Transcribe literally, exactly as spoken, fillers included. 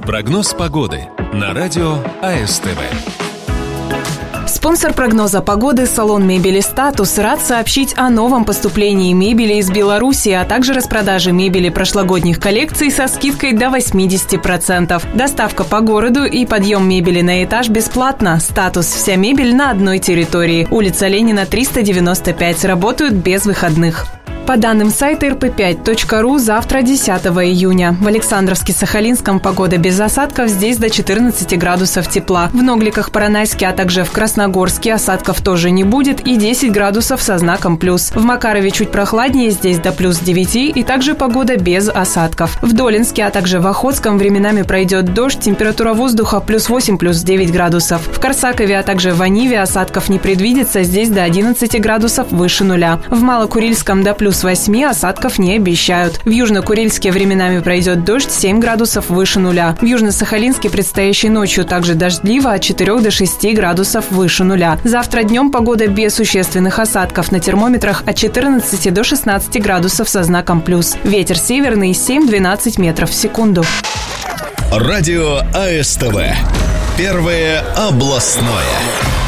Прогноз погоды на радио АСТВ. Спонсор прогноза погоды — салон мебели «Статус» рад сообщить о новом поступлении мебели из Беларуси, а также распродаже мебели прошлогодних коллекций со скидкой до восемьдесят процентов. Доставка по городу и подъем мебели на этаж бесплатно. «Статус» — вся мебель на одной территории. Улица Ленина, триста девяносто пять. Работают без выходных. По данным сайта эр пэ пять точка ру, завтра, десятого июня. В Александровске-Сахалинском погода без осадков, здесь до четырнадцати градусов тепла. В Ногликах-Поронайске, а также в Красногорске осадков тоже не будет и десять градусов со знаком плюс. В Макарове чуть прохладнее, здесь до плюс девяти и также погода без осадков. В Долинске, а также в Охотском временами пройдет дождь, температура воздуха плюс восемь, плюс девять градусов. В Корсакове, а также в Аниве осадков не предвидится, здесь до одиннадцати градусов выше нуля. В Малокурильском до плюс восьми, осадков не обещают. В Южно-Курильске временами пройдет дождь, семь градусов выше нуля. В Южно-Сахалинске предстоящей ночью также дождливо, от четырёх до шести градусов выше нуля. Завтра днем погода без существенных осадков, на термометрах от четырнадцати до шестнадцати градусов со знаком плюс. Ветер северный семь-двенадцать метров в секунду. Радио АСТВ. Первое областное.